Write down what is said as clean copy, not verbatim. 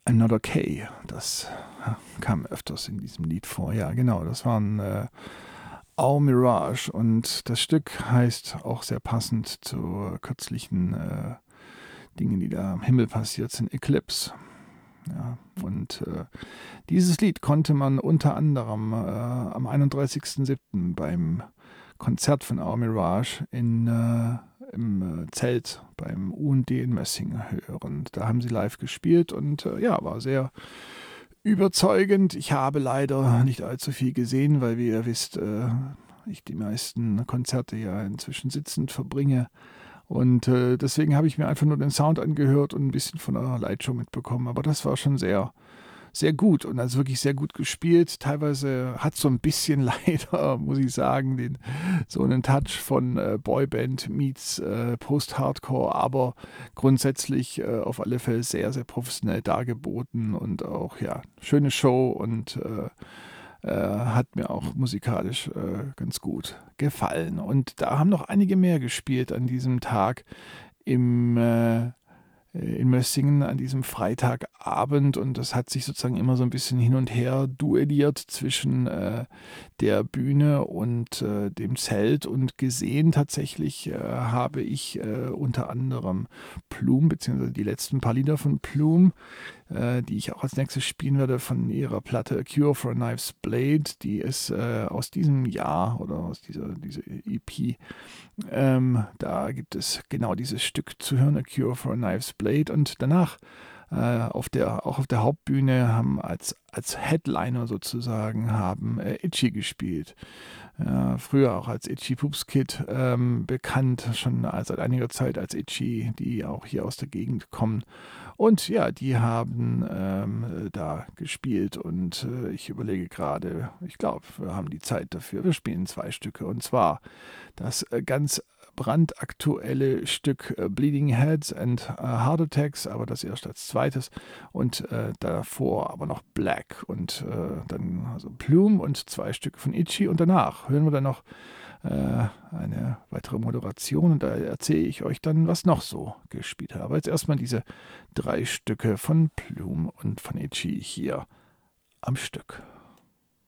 Another K, das kam öfters in diesem Lied vor. Ja, genau, das waren Au Mirage und das Stück heißt auch sehr passend zu kürzlichen Dingen, die da am Himmel passiert sind, Eclipse. Ja, und dieses Lied konnte man unter anderem am 31.07. beim Konzert von Au Mirage im Zelt beim U&D in Mössingen hören. Da haben sie live gespielt und war sehr überzeugend. Ich habe leider nicht allzu viel gesehen, weil, wie ihr wisst, ich die meisten Konzerte ja inzwischen sitzend verbringe. Und deswegen habe ich mir einfach nur den Sound angehört und ein bisschen von der Lightshow mitbekommen. Aber das war schon sehr, sehr gut und also wirklich sehr gut gespielt. Teilweise hat so ein bisschen leider, muss ich sagen, so einen Touch von Boyband meets Post-Hardcore, aber grundsätzlich auf alle Fälle sehr, sehr professionell dargeboten und auch, ja, schöne Show und hat mir auch musikalisch ganz gut gefallen. Und da haben noch einige mehr gespielt an diesem Tag in Mössingen an diesem Freitagabend und das hat sich sozusagen immer so ein bisschen hin und her duelliert zwischen der Bühne und dem Zelt und gesehen tatsächlich habe ich unter anderem Plume, beziehungsweise die letzten paar Lieder von Plume, die ich auch als nächstes spielen werde von ihrer Platte A Cure for a Knife's Blade, die ist aus diesem Jahr oder aus dieser EP. Da gibt es genau dieses Stück zu hören, A Cure for a Knife's Blade. Und danach auch auf der Hauptbühne haben als Headliner sozusagen Itchy gespielt. Früher auch als Itchy Poops Kid bekannt, schon seit einiger Zeit als Itchy, die auch hier aus der Gegend kommen. Und ja, die haben da gespielt und ich überlege gerade, ich glaube, wir haben die Zeit dafür. Wir spielen 2 Stücke und zwar das ganz brandaktuelle Stück Bleeding Heads and Heart Attacks, aber das erst als zweites und davor aber noch Black und dann also Plume und 2 Stücke von Itchy und danach hören wir dann noch eine weitere Moderation und da erzähle ich euch dann, was noch so gespielt habe. Aber jetzt erstmal diese 3 Stücke von Plume und von Itchy hier am Stück.